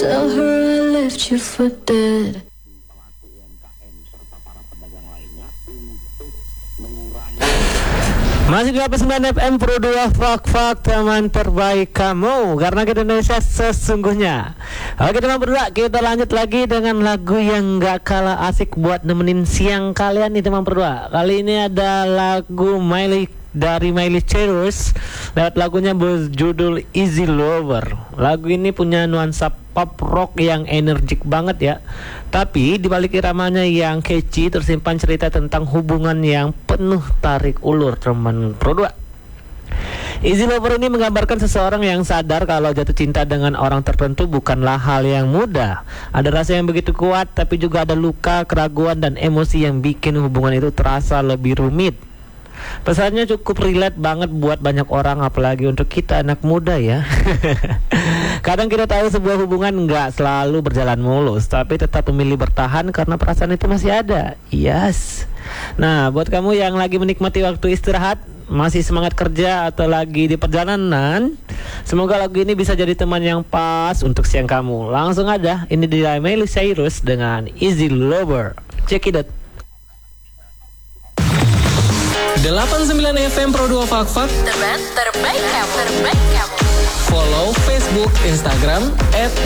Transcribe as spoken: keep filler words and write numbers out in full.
Tell her I left you for dead. Masih di sembilan F M Pro dua Fak-Fak teman terbaik kamu, karena kita Indonesia sesungguhnya. Oke teman berdua, kita lanjut lagi dengan lagu yang gak kalah asik buat nemenin siang kalian nih teman berdua. Kali ini ada lagu Miley dari Miley Cyrus lewat lagunya berjudul Easy Lover. Lagu ini punya nuansa pop rock yang energik banget ya, tapi dibalik iramanya yang catchy tersimpan cerita tentang hubungan yang penuh tarik ulur teman berdua. Easy Lover ini menggambarkan seseorang yang sadar kalau jatuh cinta dengan orang tertentu bukanlah hal yang mudah. Ada rasa yang begitu kuat, tapi juga ada luka, keraguan, dan emosi yang bikin hubungan itu terasa lebih rumit. Pesannya cukup relate banget buat banyak orang, apalagi untuk kita anak muda ya. Kadang kita tahu sebuah hubungan nggak selalu berjalan mulus, tapi tetap memilih bertahan karena perasaan itu masih ada. Yes. Nah, buat kamu yang lagi menikmati waktu istirahat, masih semangat kerja, atau lagi di perjalanan, semoga lagu ini bisa jadi teman yang pas untuk siang kamu. Langsung aja, ini dari Miley Cyrus dengan Easy Lover. Check it out. delapan puluh sembilan F M Pro dua Fak-Fak, teman terbaik kamu, terbaik kamu. Follow Facebook, Instagram at